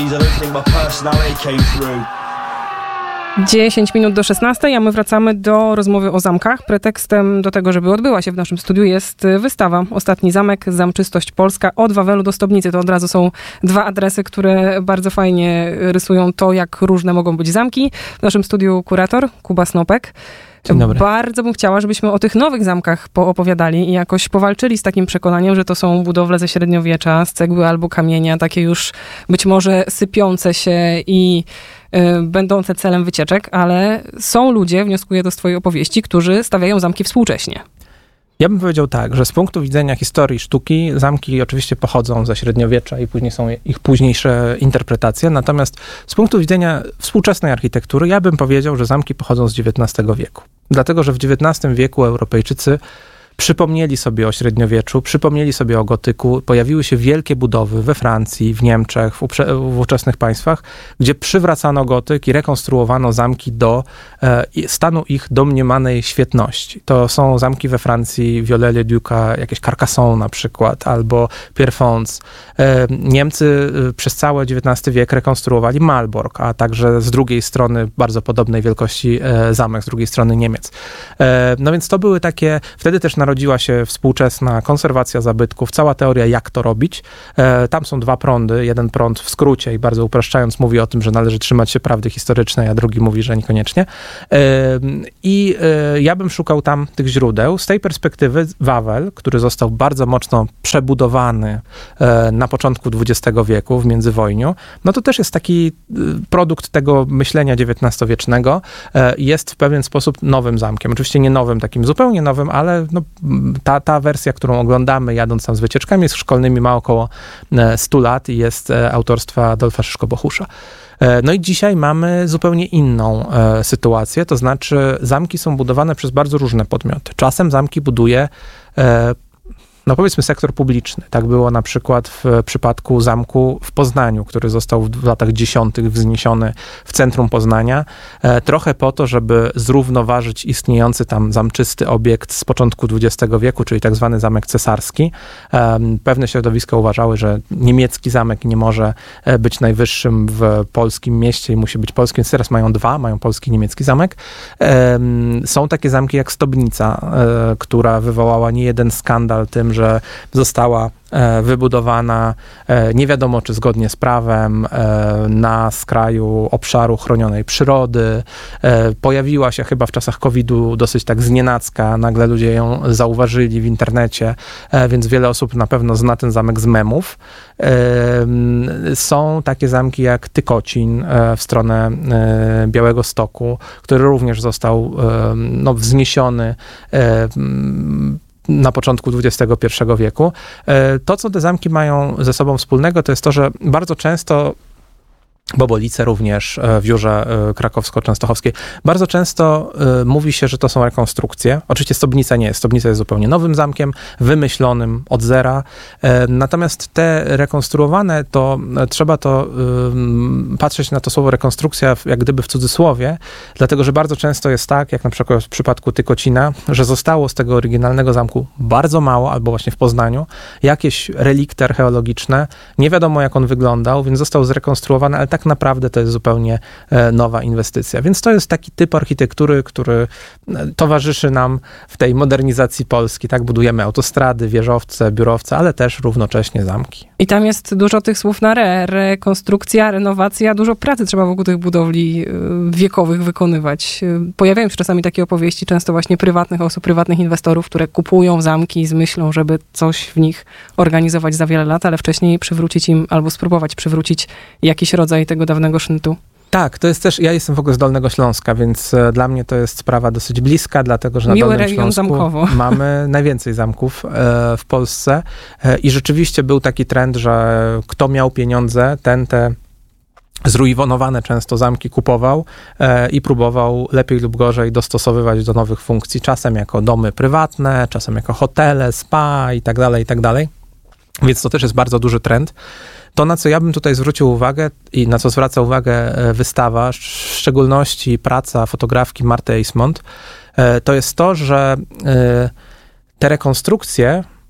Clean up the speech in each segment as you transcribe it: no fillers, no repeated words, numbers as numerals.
10 minut do 16, a my wracamy do rozmowy o zamkach. Pretekstem do tego, żeby odbyła się w naszym studiu, jest wystawa Ostatni Zamek, Zamczystość Polska, od Wawelu do Stobnicy. To od razu są dwa adresy, które bardzo fajnie rysują to, jak różne mogą być zamki. W naszym studiu kurator Kuba Snopek. Dzień dobry. Bardzo bym chciała, żebyśmy o tych nowych zamkach poopowiadali i jakoś powalczyli z takim przekonaniem, że to są budowle ze średniowiecza, z cegły albo kamienia, takie już być może sypiące się i będące celem wycieczek, ale są ludzie, wnioskuję to z twojej opowieści, którzy stawiają zamki współcześnie. Ja bym powiedział tak, że z punktu widzenia historii sztuki zamki oczywiście pochodzą ze średniowiecza i później są ich późniejsze interpretacje, natomiast z punktu widzenia współczesnej architektury ja bym powiedział, że zamki pochodzą z XIX wieku. Dlatego, że w XIX wieku Europejczycy przypomnieli sobie o średniowieczu, przypomnieli sobie o gotyku. Pojawiły się wielkie budowy we Francji, w Niemczech, w ówczesnych państwach, gdzie przywracano gotyk i rekonstruowano zamki do stanu ich domniemanej świetności. To są zamki we Francji, Viollet-le-Duc, jakieś Carcassonne na przykład, albo Pierrefonds. Niemcy przez cały XIX wiek rekonstruowali Malbork, a także z drugiej strony bardzo podobnej wielkości zamek, z drugiej strony Niemiec. No więc to były takie, wtedy też narodziła się współczesna konserwacja zabytków, cała teoria, jak to robić. Tam są dwa prądy. Jeden prąd w skrócie i bardzo upraszczając mówi o tym, że należy trzymać się prawdy historycznej, a drugi mówi, że niekoniecznie. I ja bym szukał tam tych źródeł. Z tej perspektywy Wawel, który został bardzo mocno przebudowany na początku XX wieku, w międzywojniu, no to też jest taki produkt tego myślenia XIX-wiecznego. Jest w pewien sposób nowym zamkiem. Oczywiście nie nowym, takim zupełnie nowym, ale no, ta wersja, którą oglądamy jadąc tam z wycieczkami, jest szkolnymi, ma około 100 lat i jest autorstwa Adolfa Szyszko-Bohusza. No i dzisiaj mamy zupełnie inną sytuację, to znaczy zamki są budowane przez bardzo różne podmioty. Czasem zamki buduje no powiedzmy sektor publiczny. Tak było na przykład w przypadku zamku w Poznaniu, który został w latach 10. wzniesiony w centrum Poznania, trochę po to, żeby zrównoważyć istniejący tam zamczysty obiekt z początku XX wieku, czyli tak zwany zamek cesarski. Pewne środowiska uważały, że niemiecki zamek nie może być najwyższym w polskim mieście i musi być polski, więc teraz mają dwa, mają polski i niemiecki zamek. Są takie zamki jak Stobnica, która wywołała niejeden skandal tym, że została wybudowana nie wiadomo czy zgodnie z prawem na skraju obszaru chronionej przyrody. Pojawiła się chyba w czasach COVID-u dosyć tak znienacka. Nagle ludzie ją zauważyli w internecie, więc wiele osób na pewno zna ten zamek z memów. Są takie zamki jak Tykocin w stronę Białegostoku, który również został no, wzniesiony na początku XXI wieku. To, co te zamki mają ze sobą wspólnego, to jest to, że bardzo często Bobolice również w Jurze Krakowsko-Częstochowskiej. Bardzo często mówi się, że to są rekonstrukcje. Oczywiście Stobnica nie jest. Stobnica jest zupełnie nowym zamkiem, wymyślonym od zera. Natomiast te rekonstruowane, to trzeba to patrzeć na to słowo rekonstrukcja jak gdyby w cudzysłowie, dlatego, że bardzo często jest tak, jak na przykład w przypadku Tykocina, że zostało z tego oryginalnego zamku bardzo mało, albo właśnie w Poznaniu, jakieś relikty archeologiczne. Nie wiadomo, jak on wyglądał, więc został zrekonstruowany, ale tak naprawdę to jest zupełnie nowa inwestycja. Więc to jest taki typ architektury, który towarzyszy nam w tej modernizacji Polski. Tak, budujemy autostrady, wieżowce, biurowce, ale też równocześnie zamki. I tam jest dużo tych słów na rekonstrukcja, renowacja, dużo pracy trzeba wokół tych budowli wiekowych wykonywać. Pojawiają się czasami takie opowieści, często właśnie prywatnych osób, prywatnych inwestorów, które kupują zamki z myślą, żeby coś w nich organizować za wiele lat, ale wcześniej przywrócić im albo spróbować przywrócić jakiś rodzaj tego dawnego sznytu. Tak, to jest też, ja jestem w ogóle z Dolnego Śląska, więc dla mnie to jest sprawa dosyć bliska, dlatego, że na Dolnym Śląsku zamkowo. mamy najwięcej zamków w Polsce i rzeczywiście był taki trend, że kto miał pieniądze, ten te zrujnowane często zamki kupował i próbował lepiej lub gorzej dostosowywać do nowych funkcji, czasem jako domy prywatne, czasem jako hotele, spa i tak dalej. Więc to też jest bardzo duży trend. To, na co ja bym tutaj zwrócił uwagę i na co zwraca uwagę wystawa, w szczególności praca fotografki Marty Eismont, to jest to, że te rekonstrukcje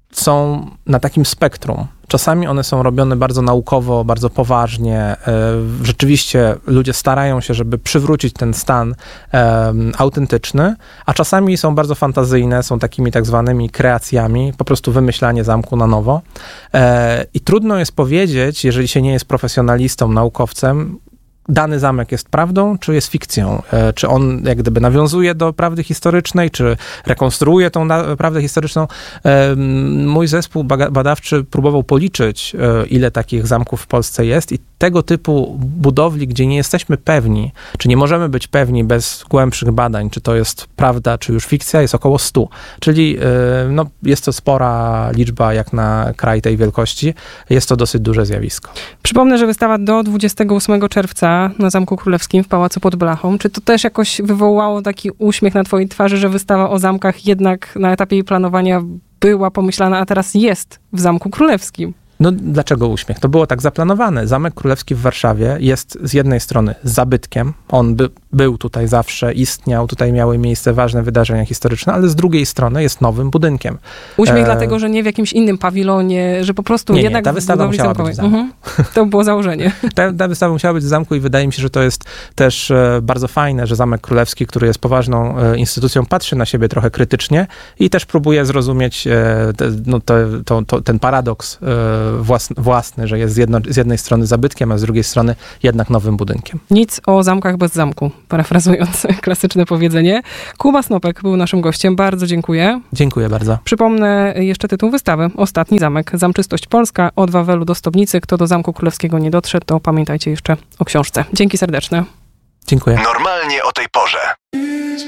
są na takim spektrum. Czasami one są robione bardzo naukowo, bardzo poważnie. Rzeczywiście ludzie starają się, żeby przywrócić ten stan autentyczny, a czasami są bardzo fantazyjne, są takimi tak zwanymi kreacjami, po prostu wymyślanie zamku na nowo. I trudno jest powiedzieć, jeżeli się nie jest profesjonalistą, naukowcem, dany zamek jest prawdą, czy jest fikcją? Czy on jak gdyby nawiązuje do prawdy historycznej, czy rekonstruuje tą prawdę historyczną? Mój zespół badawczy próbował policzyć, ile takich zamków w Polsce jest i tego typu budowli, gdzie nie jesteśmy pewni, czy nie możemy być pewni bez głębszych badań, czy to jest prawda, czy już fikcja, jest około 100. Czyli no, jest to spora liczba jak na kraj tej wielkości. Jest to dosyć duże zjawisko. Przypomnę, że wystawa do 28 czerwca na Zamku Królewskim w Pałacu pod Blachą. Czy to też jakoś wywołało taki uśmiech na twojej twarzy, że wystawa o zamkach jednak na etapie jej planowania była pomyślana, a teraz jest w Zamku Królewskim? No dlaczego uśmiech? To było tak zaplanowane. Zamek Królewski w Warszawie jest z jednej strony zabytkiem, on był tutaj zawsze, istniał, tutaj miały miejsce ważne wydarzenia historyczne, ale z drugiej strony jest nowym budynkiem. Uśmiech dlatego, że nie w jakimś innym pawilonie, że po prostu nie, jednak... ta wystawa musiała być w zamku. To było założenie. Ta wystawa musiała być w zamku i wydaje mi się, że to jest też bardzo fajne, że Zamek Królewski, który jest poważną instytucją, patrzy na siebie trochę krytycznie i też próbuje zrozumieć ten paradoks własny, że jest z jednej strony zabytkiem, a z drugiej strony jednak nowym budynkiem. Nic o zamkach bez zamku, parafrazując klasyczne powiedzenie. Kuba Snopek był naszym gościem. Bardzo dziękuję. Dziękuję bardzo. Przypomnę jeszcze tytuł wystawy. Ostatni zamek. Zamczystość Polska. Od Wawelu do Stobnicy. Kto do Zamku Królewskiego nie dotrze, to pamiętajcie jeszcze o książce. Dzięki serdeczne. Dziękuję. Normalnie o tej porze.